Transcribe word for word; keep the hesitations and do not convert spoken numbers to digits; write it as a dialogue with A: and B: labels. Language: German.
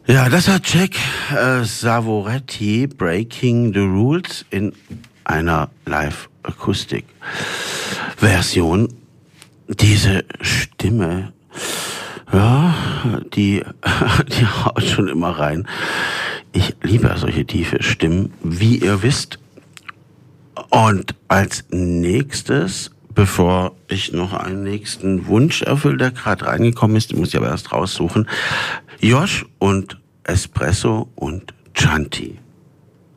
A: Ja, das hat Jack äh, Savoretti, Breaking the Rules, in einer Live-Akustik-Version. Diese Stimme, ja, die, die haut schon immer rein. Ich liebe solche tiefe Stimmen, wie ihr wisst. Und als nächstes, bevor ich noch einen nächsten Wunsch erfülle, der gerade reingekommen ist, den muss ich aber erst raussuchen, Josh und Espresso und Chanti.